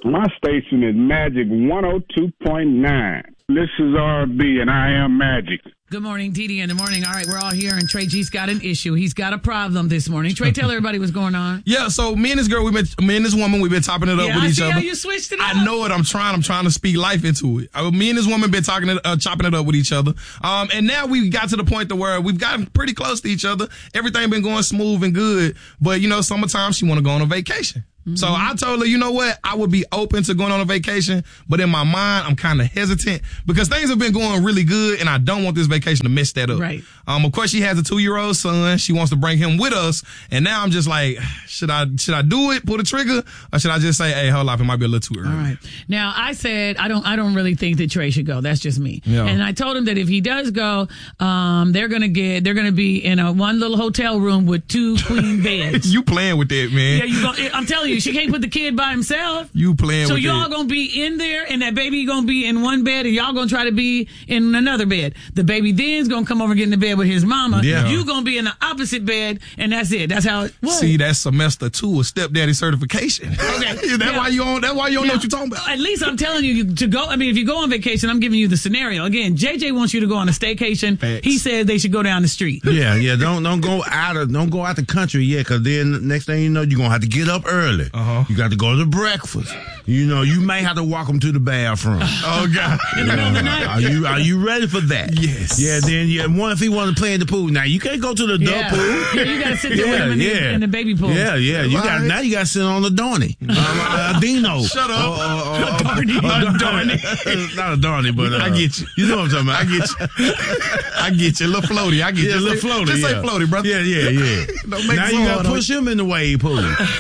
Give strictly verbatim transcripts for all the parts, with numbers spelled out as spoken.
My station is Magic one oh two point nine. This is R B, and I am Magic. Good morning, D D in the morning. All right, we're all here, and Trey G's got an issue. He's got a problem this morning. Trey, tell everybody what's going on. Yeah, so me and this girl, we've been, me and this woman, we've been topping it up yeah, with I each see other. How you switched it up. I know it. I'm trying. I'm trying to speak life into it. I, me and this woman been talking, it, uh, chopping it up with each other. Um, and now we got to the point to where we've gotten pretty close to each other. Everything been going smooth and good. But you know, summertime, she want to go on a vacation. Mm-hmm. So I told her, you know what? I would be open to going on a vacation, but in my mind, I'm kind of hesitant because things have been going really good, and I don't want this vacation to mess that up. Right. Um. Of course, she has a two-year-old son. She wants to bring him with us, and now I'm just like, should I should I do it, pull the trigger, or should I just say, hey, hold up, it might be a little too early. All right. Now I said I don't I don't really think that Trey should go. That's just me. Yeah. And I told him that if he does go, um, they're gonna get they're gonna be in a one little hotel room with two queen beds. You playing with that, man? Yeah, you. Go, I'm telling you, she can't put the kid by himself. You playing so with y'all it. gonna be in there, and that baby gonna be in one bed, and y'all gonna try to be in another bed. The baby then's gonna come over and get in the bed with his mama. Yeah. You gonna be in the opposite bed, and that's it. That's how it was. See, that's semester two of stepdaddy certification. Okay. that's yeah. why you on. That's why you don't now, know what you're talking about. At least I'm telling you to go. I mean, if you go on vacation, I'm giving you the scenario. Again, J J wants you to go on a staycation. Facts. He said they should go down the street. Yeah, yeah. Don't don't go out of don't go out the country yet, because then next thing you know, you're gonna have to get up early. Uh-huh. You got to go to breakfast. You know, you may have to walk them to the bathroom. Oh God! In the middle of the night. Are you are you ready for that? Yes. Yeah. Then yeah. One if he want to play in the pool. Now you can't go to the Yeah. adult pool. Yeah, you gotta sit there with Yeah, him in, yeah. the, in the baby pool. Yeah, yeah. You Right. got now. You got to sit on the Donny, um, uh, Dino. Shut up. Uh, uh, uh, Darny. uh, Darny. Not a Donny, but uh, I get you. You know what I'm talking about. I get you. I get you. A little floaty. I get Yeah, you. a little Just say- floaty. Just yeah. say floaty, brother. Yeah, yeah, yeah. Don't make Now it you so got hard to on push him in the wave pool.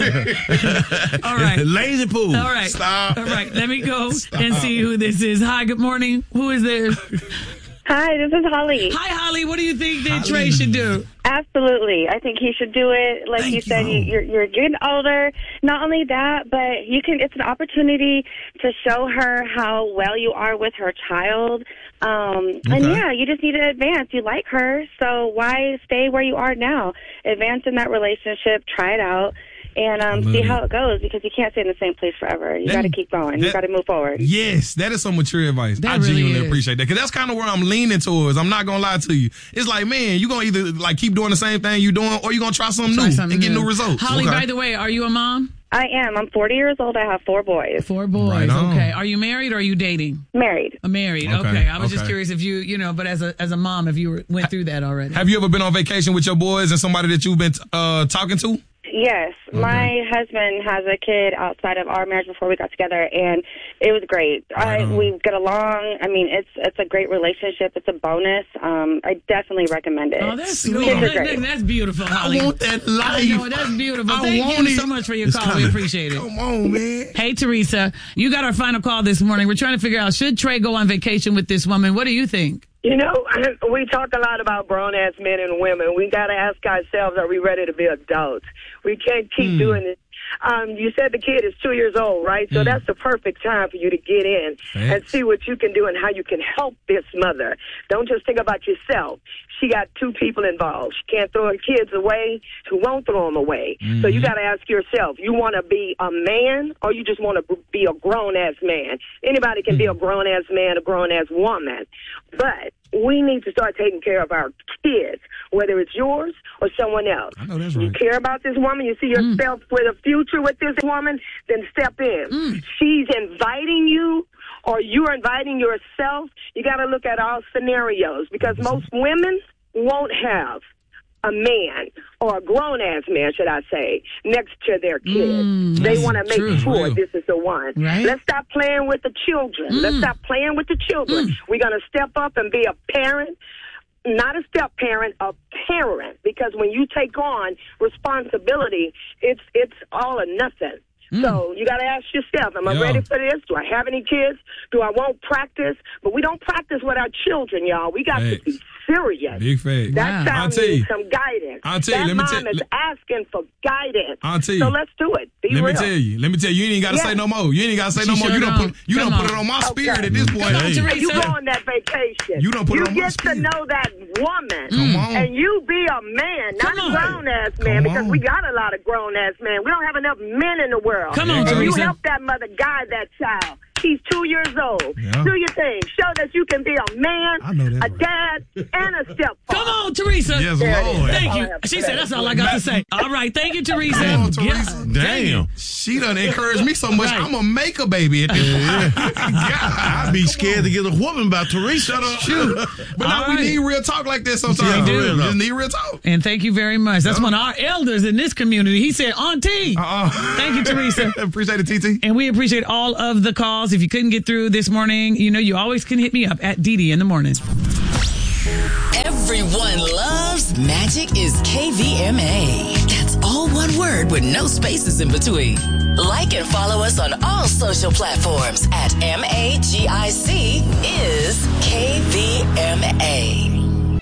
All right. Lazy pool. All right. Stop. All right. Let me go and see who this is. Hi. Good morning. Who is this? Hi, this is Holly. Hi, Holly. What do you think that Trey should do? Absolutely. I think he should do it. Like Thank you said, you. you. you're, you're getting older. Not only that, but you can. It's an opportunity to show her how well you are with her child. Um, And Okay. yeah, you just need to advance. You like her, so why stay where you are now? Advance in that relationship. Try it out. And um, see it. how it goes, because you can't stay in the same place forever. You That- got to keep going. that- you got to move forward. Yes, that is some mature advice. That I really genuinely is. appreciate that, because that's kind of where I'm leaning towards. I'm not gonna lie to you. It's like, man, you gonna either like keep doing the same thing you doing, or you gonna try something Try new something and get new. new results. Holly, Okay. by the way, are you a mom? I am. I'm forty years old. I have four boys. Four boys. Right on. Okay. Are you married or are you dating? Married. Uh, married. Okay. Okay, I was just okay. curious if you, you know, but as a as a mom, if you were, went through that already. Have you ever been on vacation with your boys and somebody that you've been uh, talking to? Yes, my husband has a kid outside of our marriage before we got together, and it was great. I, we get along. I mean, it's it's a great relationship. It's a bonus. Um, I definitely recommend it. Oh, that's Sweet. cool. Kids are That- great. that's beautiful, Holly. I want that life. I know, that's beautiful. I Thank want you it. so much for your It's call. We coming. appreciate it. Come on, man. Hey, Teresa, you got our final call this morning. We're trying to figure out, should Trey go on vacation with this woman? What do you think? You know, we talk a lot about grown-ass men and women. We got to ask ourselves, are we ready to be adults? We can't keep Mm. doing this. Um, you said the kid is two years old, right? So Mm. that's the perfect time for you to get in and Facts. see what you can do and how you can help this mother. Don't just think about yourself. She got two people involved. She can't throw her kids away. She won't throw them away. Mm-hmm. So you got to ask yourself, you want to be a man or you just want to be a grown-ass man? Anybody can be a grown-ass man, a grown-ass woman. But we need to start taking care of our kids, whether it's yours or someone else. I know that's You right. care about this woman, you see yourself with a future with this woman, then step in. She's inviting you or you're inviting yourself. You got to look at all scenarios, because most women won't have a man or a grown-ass man, should I say, next to their kids. Mm, they that's want to make true. sure Real. this is the one. Right. Let's stop playing with the children. Let's stop playing with the children. We're going to step up and be a parent. Not a step parent, a parent, because when you take on responsibility, it's it's all or nothing. So you got to ask yourself, am I Yeah. ready for this? Do I have any kids? Do I want practice? But we don't practice with our children, y'all. We got Thanks. to be serious. Big fact. That Wow. child Auntie. needs some guidance. Auntie, that let me mom tell- is let- asking for guidance. Auntie. So let's do it. Be Let real. me tell you. Let me tell you. You ain't got to Yeah. say no more. You ain't got to say She no more. sure You don't don't. put. You Come don't put on. it on my Okay. spirit at this point. Come on, Hey. Teresa. You go on that vacation. You don't put you it on my get to spirit. know that woman. Come on. And you be a man, not Come a on. grown ass man, Come because on. we got a lot of grown ass men. We don't have enough men in the world. Come on, and you Teresa. help that mother guide that child. He's two years old. Yeah. Do your thing. Show that you can be a man, I know that a right. dad, and a stepfather. Come on, Teresa. Yes, There it is. Lord. Thank That's all you. I have to She say. said that's all I got to say. All right. Thank you, Teresa. Come on, Teresa. Yeah. Damn. She done encouraged me so much. Right. I'm gonna make a baby at this point. I'd be scared to get a whooping by Teresa. Shut up. Shoot. But now All we right. need real talk like this sometimes. We do. We just need real talk. And thank you very much. That's one of our elders in this community. He said, Auntie. Uh-uh. Thank you, Teresa. Appreciate it, T T. And we appreciate all of the calls. If you couldn't get through this morning, you know, you always can hit me up at Dee Dee in the morning. Everyone loves Magic is K V M A. That's all one word with no spaces in between. Like and follow us on all social platforms at M A G I C is K V M A.